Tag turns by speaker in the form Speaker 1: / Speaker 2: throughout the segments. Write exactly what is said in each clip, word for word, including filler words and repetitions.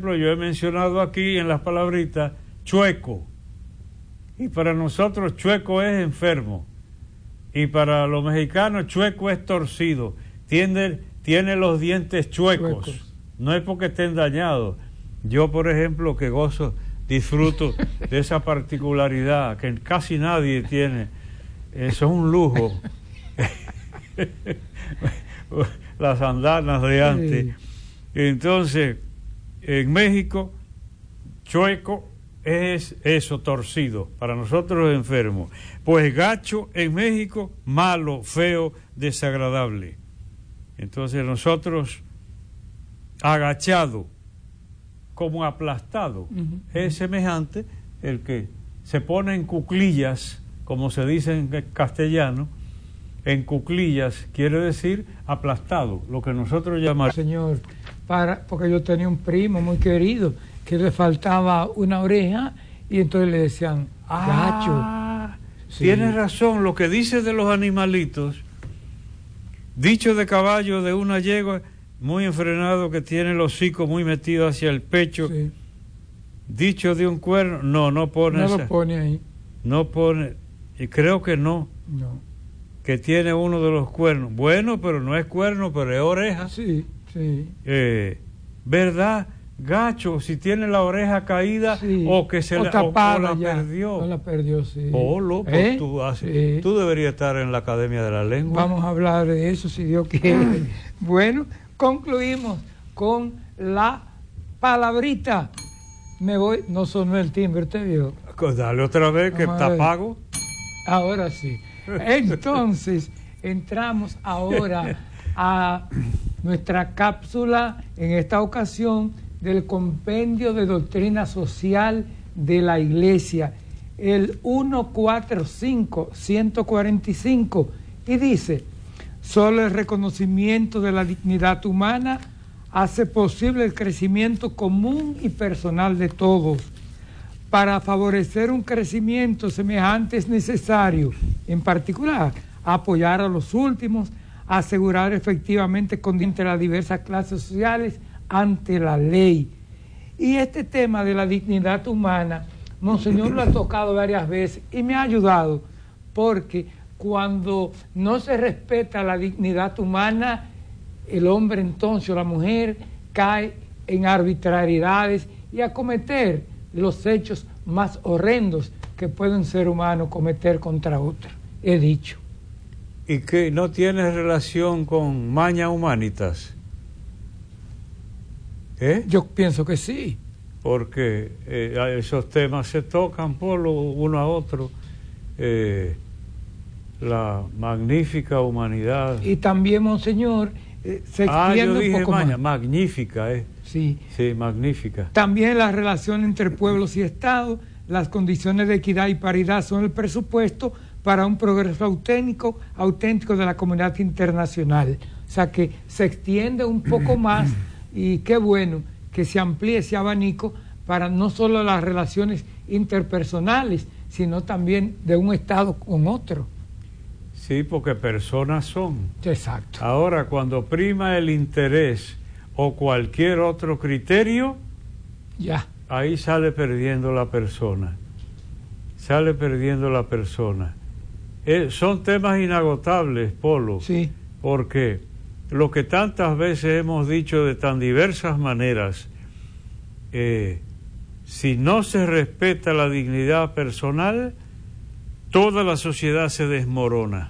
Speaker 1: ejemplo, yo he mencionado aquí en las palabritas chueco. Y para nosotros chueco es enfermo. Y para los mexicanos chueco es torcido. Tiene, tiene los dientes chuecos. chuecos. No es porque estén dañados. Yo, por ejemplo, que gozo, disfruto de esa particularidad que casi nadie tiene. Eso es un lujo. Las andanas de antes. Sí. Entonces, en México, chueco es eso, torcido. Para nosotros es enfermo. Pues gacho en México, malo, feo, desagradable. Entonces nosotros, agachado, como aplastado, uh-huh. es semejante el que se pone en cuclillas, como se dice en castellano. En cuclillas quiere decir aplastado, lo que nosotros llamamos.
Speaker 2: Señor, para, porque yo tenía un primo muy querido que le faltaba una oreja y entonces le decían
Speaker 1: ah,
Speaker 2: gacho.
Speaker 1: Sí. Tienes razón, lo que dice de los animalitos, dicho de caballo de una yegua muy enfrenado que tiene el hocico muy metido hacia el pecho, sí. Dicho de un cuerno, no, no pone
Speaker 2: no
Speaker 1: esa,
Speaker 2: lo pone ahí.
Speaker 1: No pone, y creo que no.
Speaker 2: No.
Speaker 1: Que tiene uno de los cuernos. Bueno, pero no es cuerno, pero es oreja.
Speaker 2: Sí, sí.
Speaker 1: Eh, ¿verdad? Gacho, si tiene la oreja caída
Speaker 2: sí.
Speaker 1: o que se
Speaker 2: o
Speaker 1: la,
Speaker 2: tapada
Speaker 1: o, o la
Speaker 2: ya.
Speaker 1: perdió.
Speaker 2: No la perdió, sí.
Speaker 1: Polo, pues
Speaker 2: ¿Eh?
Speaker 1: tú, haces, sí. tú deberías estar en la Academia de la Lengua.
Speaker 2: Vamos a hablar de eso, si Dios quiere. Bueno, concluimos con la palabrita. Me voy, no sonó el timbre, ¿usted vio?
Speaker 1: Dale otra vez, que está pago.
Speaker 2: Ahora sí. Entonces, entramos ahora a nuestra cápsula, en esta ocasión, del Compendio de Doctrina Social de la Iglesia, el ciento cuarenta y cinco, ciento cuarenta y cinco, y dice: solo el reconocimiento de la dignidad humana hace posible el crecimiento común y personal de todos. Para favorecer un crecimiento semejante es necesario, en particular, apoyar a los últimos, asegurar efectivamente con entre las diversas clases sociales ante la ley. Y este tema de la dignidad humana, Monseñor lo ha tocado varias veces y me ha ayudado, porque cuando no se respeta la dignidad humana, el hombre entonces o la mujer cae en arbitrariedades y a cometer los hechos más horrendos que puede un ser humano cometer contra otro, he dicho.
Speaker 1: ¿Y que no tiene relación con Magna Humanitas? ¿Eh?
Speaker 2: Yo pienso que sí.
Speaker 1: Porque eh, esos temas se tocan por lo uno a otro. Eh, la magnífica humanidad.
Speaker 2: Y también, Monseñor, eh, se extiende
Speaker 1: ah, yo dije
Speaker 2: un poco
Speaker 1: Magna,
Speaker 2: más.
Speaker 1: Magnífica, ¿eh?
Speaker 2: Sí.
Speaker 1: Sí, magnífica.
Speaker 2: También la relación entre pueblos y Estado, las condiciones de equidad y paridad son el presupuesto para un progreso auténtico, auténtico de la comunidad internacional. O sea que se extiende un poco más y qué bueno que se amplíe ese abanico para no solo las relaciones interpersonales, sino también de un Estado con otro.
Speaker 1: Sí, porque personas son.
Speaker 2: Exacto.
Speaker 1: Ahora, cuando prima el interés o cualquier otro criterio,
Speaker 2: ya,
Speaker 1: ahí sale perdiendo la persona. Sale perdiendo la persona. Eh, son temas inagotables, Polo.
Speaker 2: Sí.
Speaker 1: Porque lo que tantas veces hemos dicho de tan diversas maneras, eh, si no se respeta la dignidad personal, toda la sociedad se desmorona.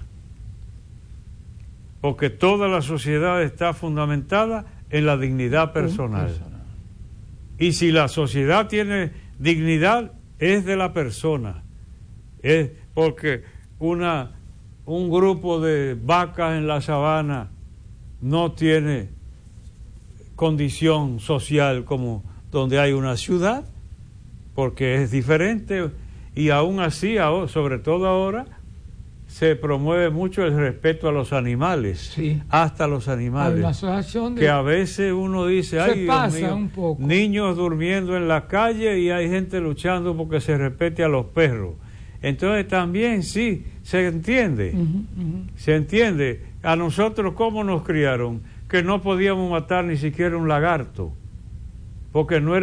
Speaker 1: Porque toda la sociedad está fundamentada en la dignidad personal. personal. Y si la sociedad tiene dignidad, es de la persona. Es porque una, un grupo de vacas en la sabana no tiene condición social como donde hay una ciudad, porque es diferente, y aún así, sobre todo ahora, se promueve mucho el respeto a los animales,
Speaker 2: sí.
Speaker 1: hasta los animales,
Speaker 2: una asociación de...
Speaker 1: que a veces uno dice, ay,
Speaker 2: se
Speaker 1: Dios
Speaker 2: pasa
Speaker 1: mío,
Speaker 2: un poco.
Speaker 1: Niños durmiendo en la calle y hay gente luchando porque se respete a los perros. Entonces también sí, se entiende,
Speaker 2: uh-huh, uh-huh.
Speaker 1: se entiende. A nosotros, ¿cómo nos criaron? Que no podíamos matar ni siquiera un lagarto, porque no era